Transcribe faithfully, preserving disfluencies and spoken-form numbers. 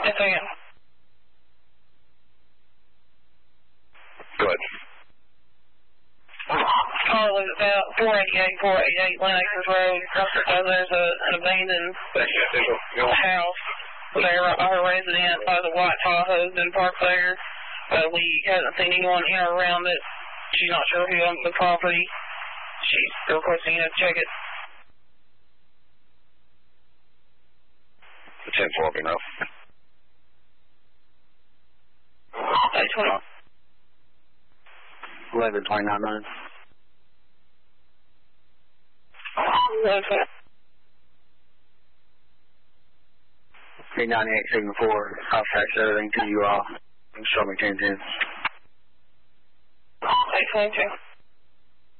Yes, I am. Go ahead. Call is about four eighty-eight, four eighty-eight Lennox's Road. Uh, there's a, an abandoned house there. Our resident has a white Tahoe been parked there. Uh, we haven't seen anyone in or around it. She's not sure who owns the property. She's requesting us to check it. The ten four will be enough. eight twenty. eleven twenty-nine minutes. Okay. three ninety-eight seventy-four, I'll fax everything to you all. Show me ten ten. eight twenty-two.